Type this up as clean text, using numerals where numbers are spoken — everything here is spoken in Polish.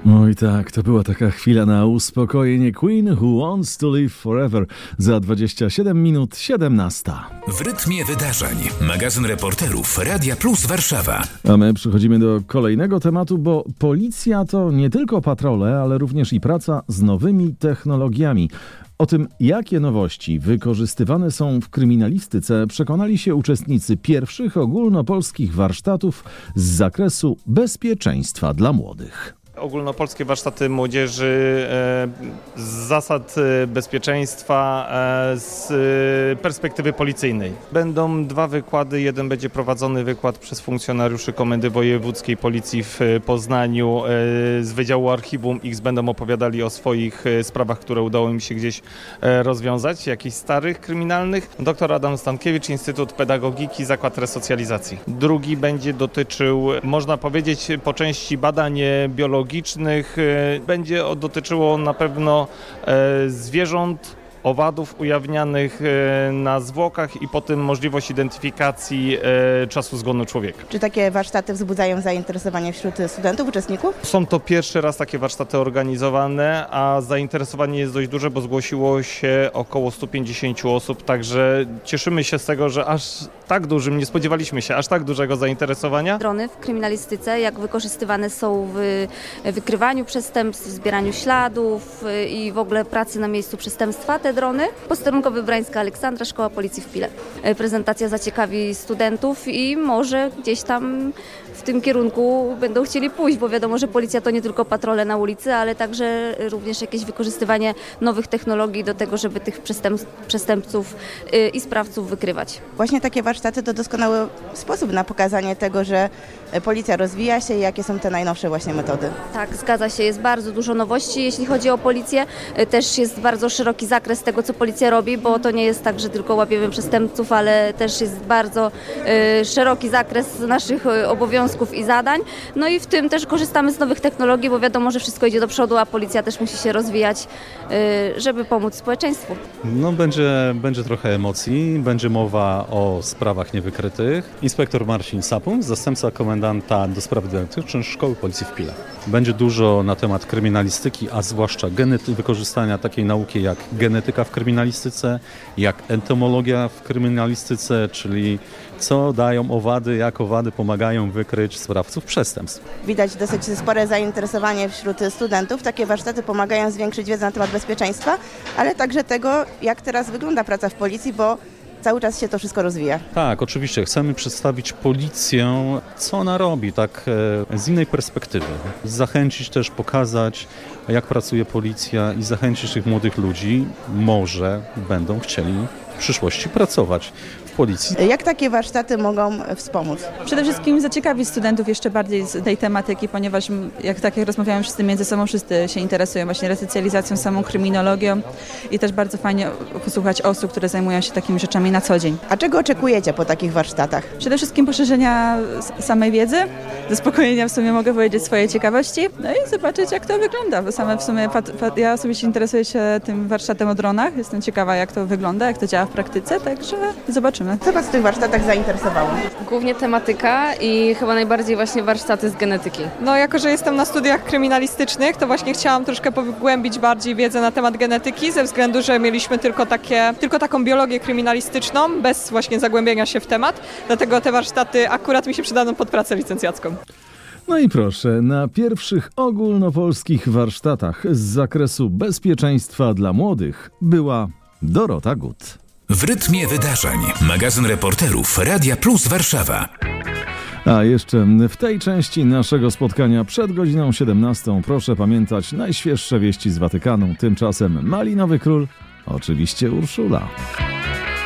Oj tak, to była taka chwila na uspokojenie. Queen Who Wants to Live Forever za 27 minut 17. W rytmie wydarzeń. Magazyn reporterów Radia Plus Warszawa. A my przechodzimy do kolejnego tematu, bo policja to nie tylko patrole, ale również i praca z nowymi technologiami. O tym, jakie nowości wykorzystywane są w kryminalistyce, przekonali się uczestnicy pierwszych ogólnopolskich warsztatów z zakresu bezpieczeństwa dla młodych. Ogólnopolskie warsztaty młodzieży z zasad bezpieczeństwa z perspektywy policyjnej. Będą dwa wykłady. Jeden będzie prowadzony wykład przez funkcjonariuszy Komendy Wojewódzkiej Policji w Poznaniu z Wydziału Archiwum X. Będą opowiadali o swoich sprawach, które udało im się gdzieś rozwiązać, jakichś starych, kryminalnych. Dr Adam Stankiewicz, Instytut Pedagogiki, Zakład Resocjalizacji. Drugi będzie dotyczył, można powiedzieć, po części badań biologicznych. Będzie dotyczyło na pewno zwierząt, owadów ujawnianych na zwłokach i potem możliwość identyfikacji czasu zgonu człowieka. Czy takie warsztaty wzbudzają zainteresowanie wśród studentów, uczestników? Są to pierwszy raz takie warsztaty organizowane, a zainteresowanie jest dość duże, bo zgłosiło się około 150 osób, także cieszymy się z tego, że aż tak dużym, nie spodziewaliśmy się aż tak dużego zainteresowania. Drony w kryminalistyce, jak wykorzystywane są w wykrywaniu przestępstw, w zbieraniu śladów i w ogóle pracy na miejscu przestępstwa. Te drony. Posterunkowy Brańska Aleksandra, Szkoła Policji w Pile. Prezentacja zaciekawi studentów i może gdzieś tam w tym kierunku będą chcieli pójść, bo wiadomo, że policja to nie tylko patrole na ulicy, ale także również jakieś wykorzystywanie nowych technologii do tego, żeby tych przestępców i sprawców wykrywać. Właśnie takie warsztaty to doskonały sposób na pokazanie tego, że policja rozwija się i jakie są te najnowsze właśnie metody. Tak, zgadza się. Jest bardzo dużo nowości, jeśli chodzi o policję. Też jest bardzo szeroki zakres tego, co policja robi, bo to nie jest tak, że tylko łapiemy przestępców, ale też jest bardzo szeroki zakres naszych obowiązków i zadań. No i w tym też korzystamy z nowych technologii, bo wiadomo, że wszystko idzie do przodu, a policja też musi się rozwijać, żeby pomóc społeczeństwu. No będzie trochę emocji, będzie mowa o sprawach niewykrytych. Inspektor Marcin Sapun, zastępca komendanta do spraw dydaktycznych Szkoły Policji w Pile. Będzie dużo na temat kryminalistyki, a zwłaszcza wykorzystania takiej nauki jak genetyka w kryminalistyce, jak entomologia w kryminalistyce, czyli co dają owady, jak owady pomagają wykryć sprawców przestępstw. Widać dosyć spore zainteresowanie wśród studentów. Takie warsztaty pomagają zwiększyć wiedzę na temat bezpieczeństwa, ale także tego, jak teraz wygląda praca w policji, bo cały czas się to wszystko rozwija. Tak, oczywiście. Chcemy przedstawić policję, co ona robi, tak z innej perspektywy. Zachęcić też, pokazać, jak pracuje policja i zachęcić tych młodych ludzi, może będą chcieli w przyszłości pracować w policji. Jak takie warsztaty mogą wspomóc? Przede wszystkim zaciekawić studentów jeszcze bardziej z tej tematyki, ponieważ jak rozmawiamy wszyscy między sobą, wszyscy się interesują właśnie resocjalizacją, samą kryminologią i też bardzo fajnie posłuchać osób, które zajmują się takimi rzeczami na co dzień. A czego oczekujecie po takich warsztatach? Przede wszystkim poszerzenia samej wiedzy, zaspokojenia w sumie mogę powiedzieć swojej ciekawości, no i zobaczyć jak to wygląda, bo same w sumie ja osobiście interesuję się tym warsztatem o dronach, jestem ciekawa jak to wygląda, jak to działa w praktyce, także zobaczymy. Co Was w tych warsztatach zainteresowało? Głównie tematyka i chyba najbardziej właśnie warsztaty z genetyki. No jako, że jestem na studiach kryminalistycznych, to właśnie chciałam troszkę pogłębić bardziej wiedzę na temat genetyki, ze względu, że mieliśmy tylko taką biologię kryminalistyczną, bez właśnie zagłębienia się w temat. Dlatego te warsztaty akurat mi się przydadzą pod pracę licencjacką. No i proszę, na pierwszych ogólnopolskich warsztatach z zakresu bezpieczeństwa dla młodych była Dorota Gut. W rytmie wydarzeń. Magazyn reporterów Radia Plus Warszawa. A jeszcze w tej części naszego spotkania przed godziną 17 proszę pamiętać najświeższe wieści z Watykanu. Tymczasem Malinowy Król, oczywiście Urszula.